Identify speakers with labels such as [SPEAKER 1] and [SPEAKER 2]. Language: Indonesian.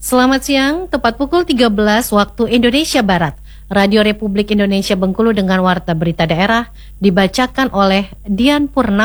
[SPEAKER 1] Selamat siang, tepat pukul 13 waktu Indonesia Barat. Radio Republik Indonesia Bengkulu dengan Warta Berita Daerah dibacakan oleh Dian Purnama.